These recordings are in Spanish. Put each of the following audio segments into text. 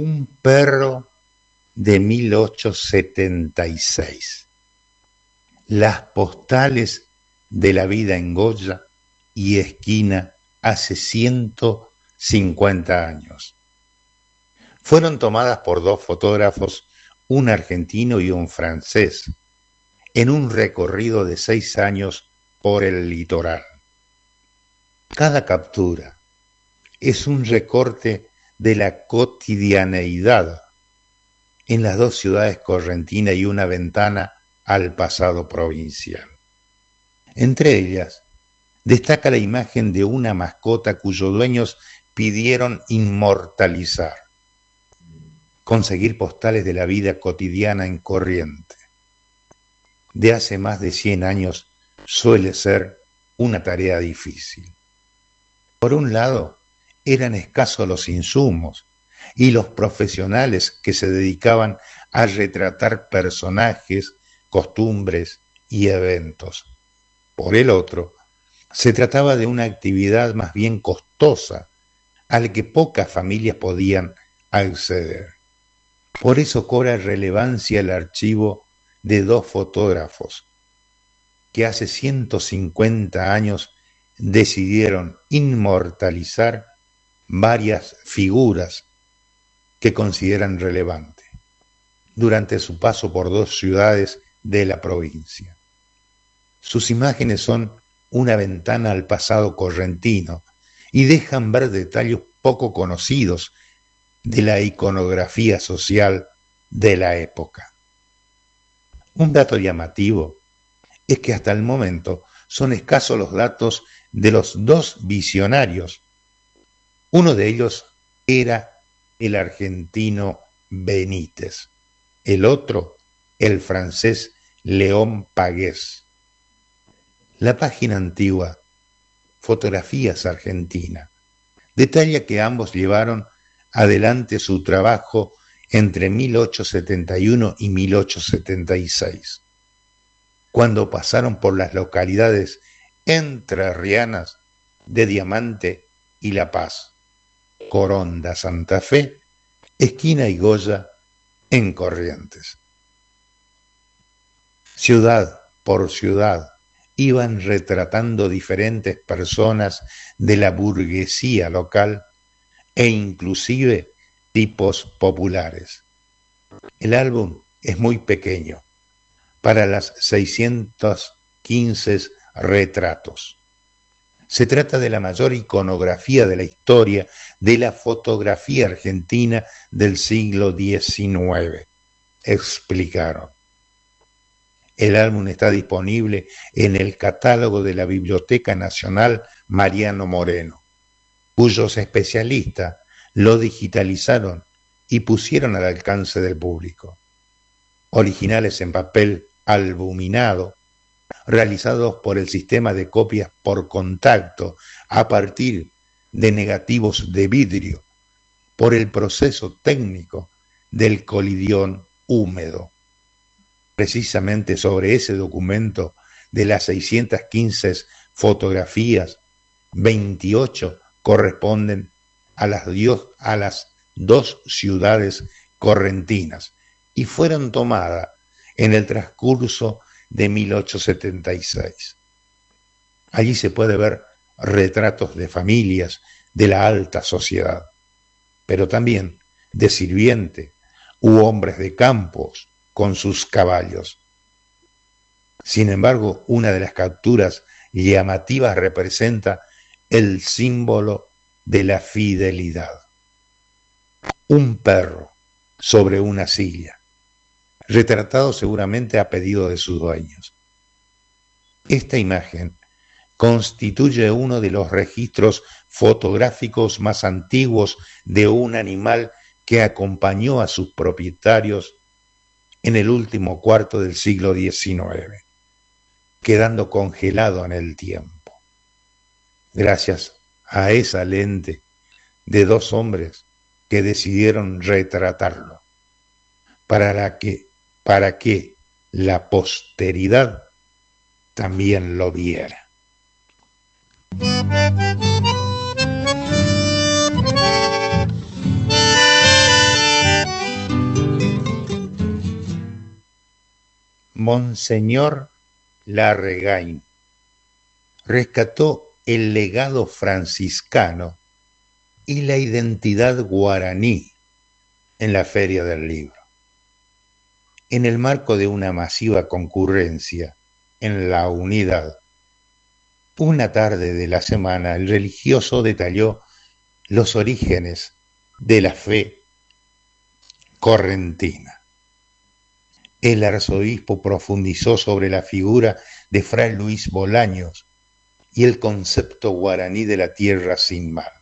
Un perro de 1876. Las postales de la vida en Goya y esquina hace 150 años. Fueron tomadas por dos fotógrafos, un argentino y un francés, en un recorrido de 6 años por el litoral. Cada captura es un recorte de la cotidianeidad en las dos ciudades correntinas y una ventana al pasado provincial. Entre ellas, destaca la imagen de una mascota cuyos dueños pidieron inmortalizar, conseguir postales de la vida cotidiana en Corrientes. De hace más de 100 años suele ser una tarea difícil. Por un lado, eran escasos los insumos y los profesionales que se dedicaban a retratar personajes, costumbres y eventos. Por el otro, se trataba de una actividad más bien costosa, a la que pocas familias podían acceder. Por eso cobra relevancia el archivo de dos fotógrafos que hace 150 años decidieron inmortalizar varias figuras que consideran relevantes durante su paso por dos ciudades de la provincia. Sus imágenes son una ventana al pasado correntino y dejan ver detalles poco conocidos de la iconografía social de la época. Un dato llamativo es que hasta el momento son escasos los datos de los dos visionarios. Uno de ellos era el argentino Benítez, el otro el francés León Pagués. La página antigua, Fotografías Argentina, detalla que ambos llevaron adelante su trabajo entre 1871 y 1876, cuando pasaron por las localidades entrerrianas de Diamante y La Paz, Coronda, Santa Fe, esquina y Goya en Corrientes. Ciudad por ciudad iban retratando diferentes personas de la burguesía local e inclusive tipos populares. El álbum es muy pequeño para las 615 retratos. Se trata de la mayor iconografía de la historia de la fotografía argentina del siglo XIX, explicaron. El álbum está disponible en el catálogo de la Biblioteca Nacional Mariano Moreno, cuyos especialistas lo digitalizaron y pusieron al alcance del público. Originales en papel albuminado, realizados por el sistema de copias por contacto a partir de negativos de vidrio, por el proceso técnico del colidión húmedo. Precisamente sobre ese documento de las 615 fotografías, 28 corresponden a las dos ciudades correntinas y fueron tomadas en el transcurso de 1876. Allí se puede ver retratos de familias de la alta sociedad, pero también de sirvientes u hombres de campos con sus caballos. Sin embargo, una de las capturas llamativas representa el símbolo de la fidelidad. Un perro sobre una silla, retratado seguramente a pedido de sus dueños. Esta imagen constituye uno de los registros fotográficos más antiguos de un animal que acompañó a sus propietarios en el último cuarto del siglo XIX, quedando congelado en el tiempo. Gracias a esa lente de dos hombres que decidieron retratarlo, para que la posteridad también lo viera. Monseñor Larregain rescató el legado franciscano y la identidad guaraní en la Feria del Libro. En el marco de una masiva concurrencia en la Unidad, una tarde de la semana, el religioso detalló los orígenes de la fe correntina. El arzobispo profundizó sobre la figura de Fray Luis Bolaños y el concepto guaraní de la tierra sin mar.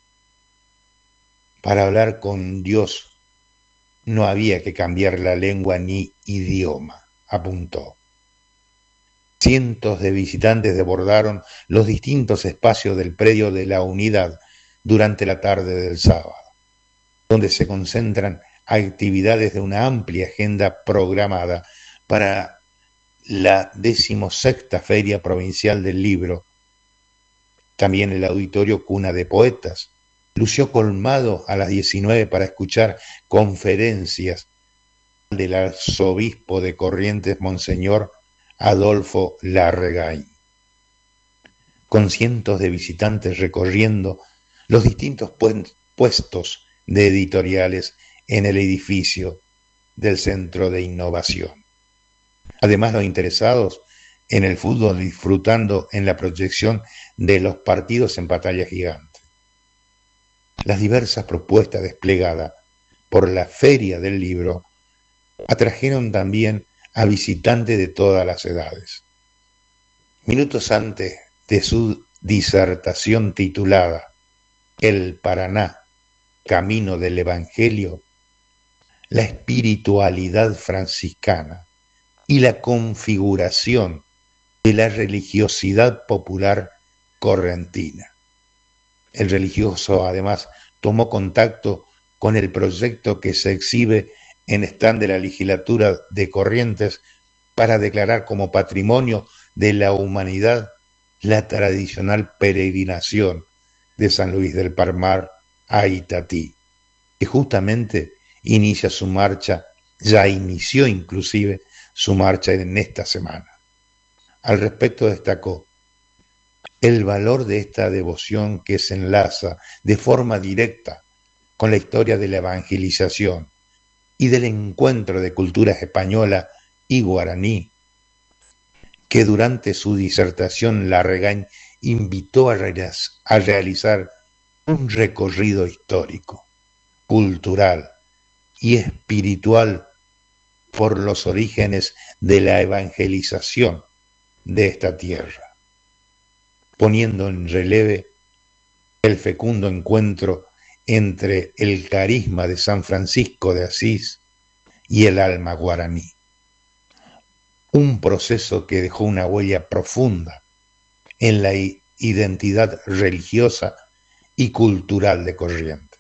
Para hablar con Dios no había que cambiar la lengua ni idioma, apuntó. Cientos de visitantes desbordaron los distintos espacios del predio de la Unidad durante la tarde del sábado, donde se concentran actividades de una amplia agenda programada para la 16ª Feria Provincial del Libro. También el auditorio Cuna de Poetas lució colmado a las 19 para escuchar conferencias del arzobispo de Corrientes, Monseñor Adolfo Larregain, con cientos de visitantes recorriendo los distintos puestos de editoriales en el edificio del Centro de Innovación. Además, los interesados en el fútbol disfrutando en la proyección de los partidos en pantalla gigante. Las diversas propuestas desplegadas por la Feria del Libro atrajeron también a visitantes de todas las edades. Minutos antes de su disertación titulada El Paraná, Camino del Evangelio, la espiritualidad franciscana y la configuración de la religiosidad popular correntina. El religioso además tomó contacto con el proyecto que se exhibe en stand de la legislatura de Corrientes para declarar como patrimonio de la humanidad la tradicional peregrinación de San Luis del Palmar a Itatí, que justamente inicia su marcha, ya inició inclusive su marcha en esta semana. Al respecto destacó el valor de esta devoción que se enlaza de forma directa con la historia de la evangelización y del encuentro de culturas española y guaraní, que durante su disertación Larregain invitó a realizar un recorrido histórico, cultural y espiritual por los orígenes de la evangelización de esta tierra, poniendo en relieve el fecundo encuentro entre el carisma de San Francisco de Asís y el alma guaraní. Un proceso que dejó una huella profunda en la identidad religiosa y cultural de Corrientes.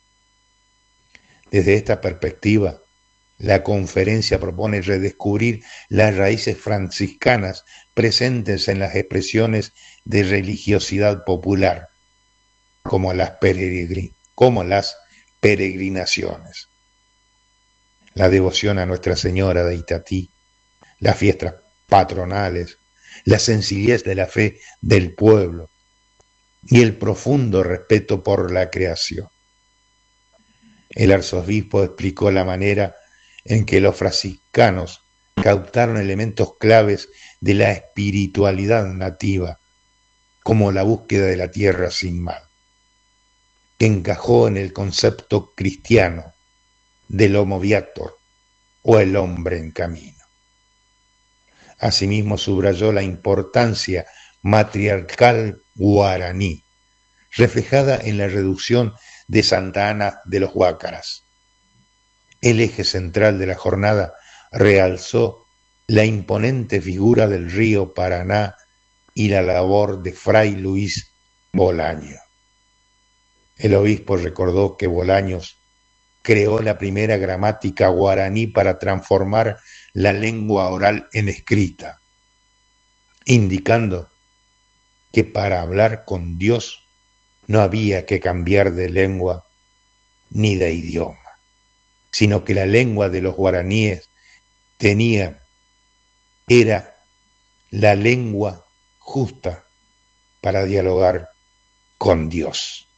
Desde esta perspectiva, la conferencia propone redescubrir las raíces franciscanas presentes en las expresiones de religiosidad popular, como las peregrinaciones, la devoción a Nuestra Señora de Itatí, las fiestas patronales, la sencillez de la fe del pueblo y el profundo respeto por la creación. El arzobispo explicó la manera en que los franciscanos captaron elementos claves de la espiritualidad nativa, como la búsqueda de la tierra sin mal, que encajó en el concepto cristiano del homo viator o el hombre en camino. Asimismo, subrayó la importancia matriarcal guaraní, reflejada en la reducción de Santa Ana de los Huácaras. El eje central de la jornada realzó la imponente figura del río Paraná y la labor de Fray Luis Bolaños. El obispo recordó que Bolaños creó la primera gramática guaraní para transformar la lengua oral en escrita, indicando que para hablar con Dios no había que cambiar de lengua ni de idioma, sino que la lengua de los guaraníes tenía era la lengua justa para dialogar con Dios.